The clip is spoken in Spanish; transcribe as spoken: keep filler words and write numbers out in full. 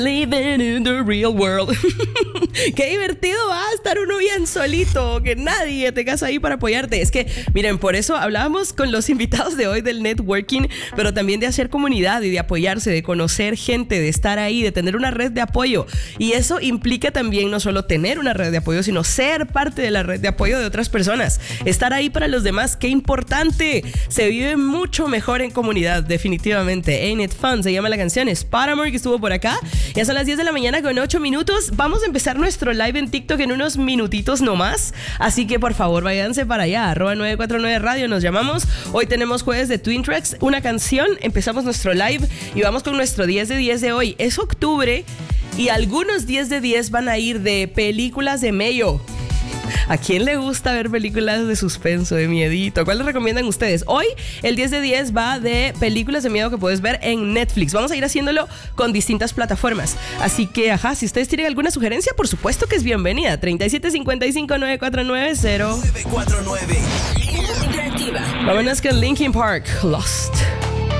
Living in the real world. Qué divertido va a estar uno bien solito, que nadie te casa ahí para apoyarte. Es que, miren, por eso hablábamos con los invitados de hoy del networking, pero también de hacer comunidad y de apoyarse, de conocer gente, de estar ahí, de tener una red de apoyo. Y eso implica también no solo tener una red de apoyo, sino ser parte de la red de apoyo de otras personas. Estar ahí para los demás, qué importante. Se vive mucho mejor en comunidad, definitivamente. Ain't It Fun se llama la canción. Es Paramore, que estuvo por acá. Ya son las diez de la mañana con ocho minutos. Vamos a empezar nuestro live en TikTok en unos minutitos nomás. Así que por favor váyanse para allá. Arroba nueve cuatro nueve Radio nos llamamos. Hoy tenemos jueves de Twin Tracks. Una canción. Empezamos nuestro live y vamos con nuestro diez de diez de hoy. Es octubre y algunos diez de diez van a ir de películas de Mayo. ¿A quién le gusta ver películas de suspenso, de miedito? ¿Cuál les recomiendan ustedes? Hoy el diez de diez va de películas de miedo que puedes ver en Netflix. Vamos a ir haciéndolo con distintas plataformas. Así que, ajá, si ustedes tienen alguna sugerencia, por supuesto que es bienvenida. treinta y siete cincuenta y cinco nueve cuatro nueve cero. nueve cuatro nueve. Vámonos con Linkin Park, Lost.